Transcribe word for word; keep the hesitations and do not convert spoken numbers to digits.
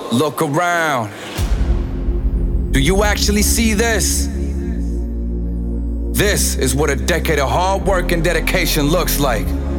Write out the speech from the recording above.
Look around. Do you actually see this? This is what a decade of hard work and dedication looks like.